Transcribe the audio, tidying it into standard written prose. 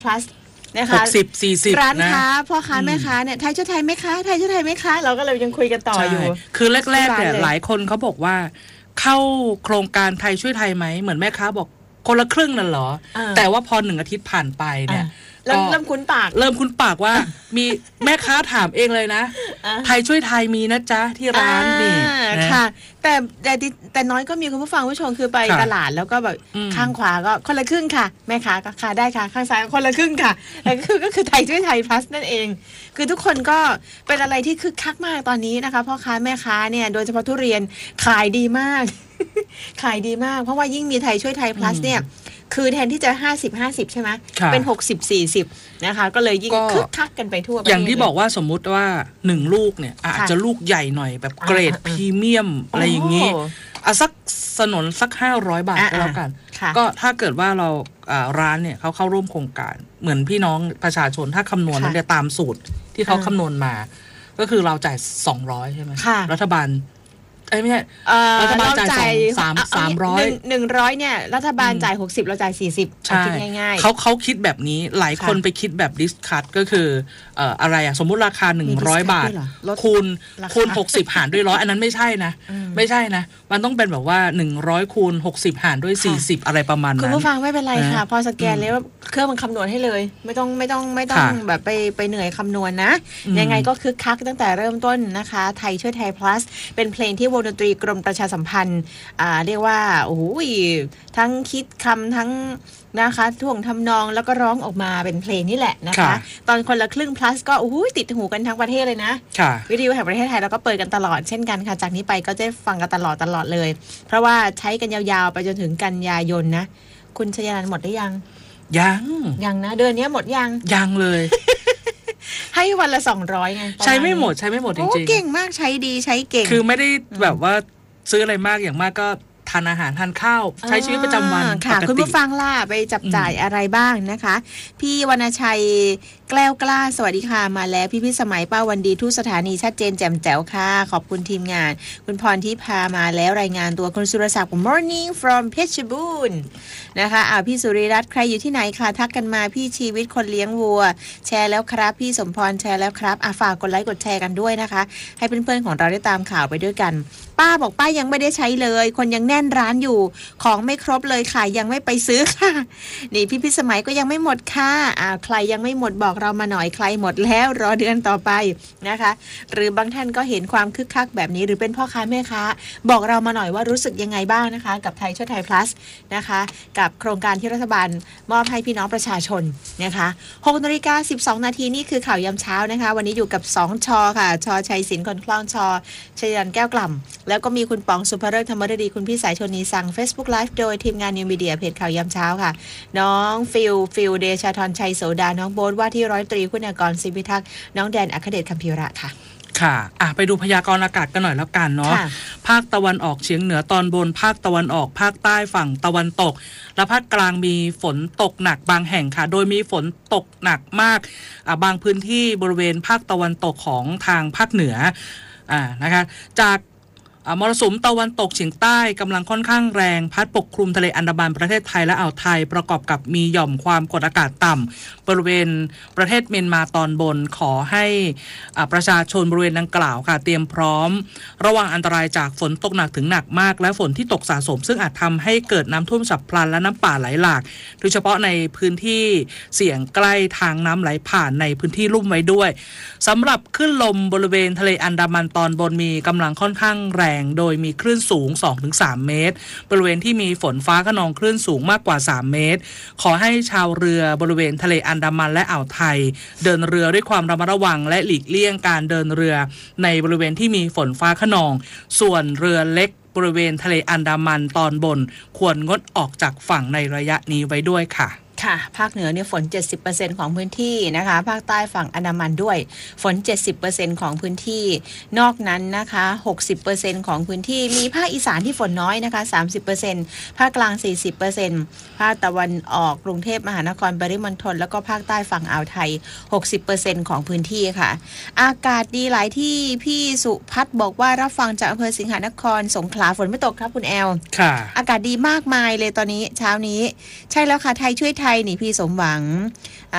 plus นะคะ 60-40 ร้านค้าพ่อค้าแม่ค้าเนี่ยไทยช่วยไทยไหมคะไทยช่วยไทยไหมคะเราก็เลยยังคุยกันต่ออยู่คือแรกๆเนี่ยหลายคนเขาบอกว่าเข้าโครงการไทยช่วยไทยไหมเหมือนแม่ค้าบอกคนละครึ่งนั่นเหรอแต่ว่าพอ1 อาทิตย์ผ่านไปเนี่ยเริ่มคุ้นปากว่ามีแม่ค้าถามเองเลยนะไทยช่วยไทยมีนะจ๊ะที่ร้านนี่ค่ะแต่น้อยก็มีคุณผู้ฟังผู้ชมคือไปตลาดแล้วก็แบบข้างขวาก็คนละครึ่งค่ะแม่ค้าก็ค่ะได้ค่ะข้างซ้ายคนละครึ่งค่ะแต่ก็คือไทยช่วยไทย plus นั่นเองคือทุกคนก็เป็นอะไรที่คึกคักมากตอนนี้นะคะพ่อค้าแม่ค้าเนี่ยโดยเฉพาะทุเรียนขายดีมาก ขายดีมากเพราะว่ายิ่งมีไทยช่วยไทย plus เนี่ยคือแทนที่จะ50-50ใช่ไหมเป็น60-40นะคะก็เลยยิ่งคึกคักกันไปทั่วประเทศอย่างที่บอกว่าสมมุติว่า1ลูกเนี่ยอาจจะลูกใหญ่หน่อยแบบเกรดพรีเมียมอะไรอย่างนี้สักสนนสัก500 บาทก็แล้วกันก็ถ้าเกิดว่าเราร้านเนี่ยเขาเข้าร่วมโครงการเหมือนพี่น้องประชาชนถ้าคำนวณแล้วเนี่ยตามสูตรที่เขาคำนวณมาก็คือเราจ่าย200ใช่ไหมรัฐบาลไม่ใช่รัฐบาลจ่าย 100เนี่ยรัฐบาลจ่าย60เราจ่าย40คิดง่ายๆเขาคิดแบบนี้หลายคนไปคิดแบบดิสคัทก็คืออะไรสมมุติราคา100 บาทคูณ60หารด้วย100อันนั้นไม่ใช่นะไม่ใช่นะมันต้องเป็นแบบว่า100คูณ60หารด้วย40อะไรประมาณนั้นคุณผู้ฟังไม่เป็นไรค่ะพอสแกนแล้วเครื่องมันคำนวณให้เลยไม่ต้องแบบไปเหนื่อยคำนวณนะยังไงก็คึกคักตั้งแต่เริ่มต้นนะคะไทยช่วยไทย plus เป็นเพลงที่วงดนตรีกรมประชาสัมพันธ์เรียกว่าโอ้โหทั้งคิดคำทั้งนะคะท่วงทำนองแล้วก็ร้องออกมาเป็นเพลงนี่แหละนะคะตอนคนละครึ่ง plus ก็โอ้โหติดหูกันทั้งประเทศเลยนะวิทยุแห่งประเทศไทยเราก็เปิดกันตลอดเช่นกันค่ะจากนี้ไปก็จะฟังกันตลอดเลยเพราะว่าใช้กันยาวๆไปจนถึงกันยายนนะคุณชยานันท์หมดได้ยังนะเดือนนี้หมดยังเลยให้วันละ200ไงใช้ไม่หมดจริงๆโอ้เก่งมากใช้ดีใช้เก่งคือไม่ได้แบบว่าซื้ออะไรมากอย่างมากก็ทานอาหารทานข้าวใช้ชีวิตประจำวันค่ะคุณผู้ฟังล่ะไปจับจ่ายอะไรบ้างนะคะพี่วรรณชัยแกล้วกล้าสวัสดีค่ะมาแล้วพี่สมัยป้าวันดีทุกสถานีชัดเจนแจ่มแจ๋วค่ะขอบคุณทีมงานคุณพรที่พามาแล้วรายงานตัวคุณสุรศักดิ์ Morning from เพชรบูรณ์นะคะพี่สุริรัตน์ใครอยู่ที่ไหนคะทักกันมาพี่ชีวิตคนเลี้ยงวัวแชร์แล้วครับพี่สมพรแชร์แล้วครับฝากกดไลค์กดแชร์กันด้วยนะคะให้เพื่อนๆของเราได้ตามข่าวไปด้วยกันป้าบอกป้ายังไม่ได้ใช้เลยคนยังแน่นร้านอยู่ของไม่ครบเลยค่ะยังไม่ไปซื้อค่ะนี่พี่สมัยก็ยังไม่หมดค่ะใครยังไม่หมดบอกเรามาหน่อยใครหมดแล้วรอเดือนต่อไปนะคะหรือบางท่านก็เห็นความคึกคักแบบนี้หรือเป็นพ่อค้าแม่ค้าบอกเรามาหน่อยว่ารู้สึกยังไงบ้างนะคะกับไทยช่วยไทย plus นะคะกับโครงการที่รัฐบาลมอบให้พี่น้องประชาชนนะคะ6:12 นาทีนี่คือข่าวยามเช้านะคะวันนี้อยู่กับ2ชอค่ะชอชัยศิลป์คนคล่องชอชยันแก้วกล่ำแล้วก็มีคุณป๋องสุภฤกษ์ธรรมฤดีคุณพี่สายชนนีสั่ง Facebook Live โดยทีมงานนิวมีเดียเพจข่าวยามเช้าค่ะน้องฟิลเดชาธรชัยโสดาน้องโบ๊ทว่าที่ร้อยตรีคุณากรศิพิทักษ์น้องแดนอัคเดชคัมภีระค่ะค่ะไปดูพยากรณ์อากาศกันหน่อยแล้วกันเนาะภาคตะวันออกเฉียงเหนือตอนบนภาคตะวันออกภาคใต้ฝั่งตะวันตกและภาคกลางมีฝนตกหนักบางแห่งค่ะโดยมีฝนตกหนักมากบางพื้นที่บริเวณภาคตะวันตกของทางภาคเหนือนะคะจากมรสุมตะวันตกเฉียงใต้กำลังค่อนข้างแรงพัดปกคลุมทะเลอันดามันประเทศไทยและอ่าวไทยประกอบกับมีหย่อมความกดอากาศต่ำบริเวณประเทศเมียนมาตอนบนขอให้ประชาชนบริเวณดังกล่าวค่ะเตรียมพร้อมระวังอันตรายจากฝนตกหนักถึงหนักมากและฝนที่ตกสะสมซึ่งอาจทำให้เกิดน้ำท่วมฉับพลันและน้ำป่าไหลหลากโดยเฉพาะในพื้นที่เสี่ยงใกล้ทางน้ำไหลผ่านในพื้นที่ลุ่มไว้ด้วยสำหรับคลื่นลมบริเวณทะเลอันดามันตอนบนมีกำลังค่อนข้างแรงโดยมีคลื่นสูง 2-3 เมตรบริเวณที่มีฝนฟ้าคะนองคลื่นสูงมากกว่า3 เมตรขอให้ชาวเรือบริเวณทะเลอันดามันและอ่าวไทยเดินเรือด้วยความระมัดระวังและหลีกเลี่ยงการเดินเรือในบริเวณที่มีฝนฟ้าคะนองส่วนเรือเล็กบริเวณทะเลอันดามันตอนบนควรงดออกจากฝั่งในระยะนี้ไว้ด้วยค่ะค่ะภาคเหนือเนี่ยฝน 70% ของพื้นที่นะคะภาคใต้ฝั่งอันดามันด้วยฝน 70% ของพื้นที่นอกนั้นนะคะ 60% ของพื้นที่มีภาคอีสานที่ฝนน้อยนะคะ 30% ภาคกลาง 40% ภาคตะวันออกกรุงเทพมหานครปริมณฑลแล้วก็ภาคใต้ฝั่งอ่าวไทย 60% ของพื้นที่ค่ะอากาศดีหลายที่พี่สุพัฒน์บอกว่ารับฟังจากอำเภอสิงหนครสงขลาฝนไม่ตกครับคุณแอลค่ะอากาศดีมากมายเลยตอนนี้เช้านี้ใช่แล้วค่ะไทยช่วยไทยนี่พี่สมหวัง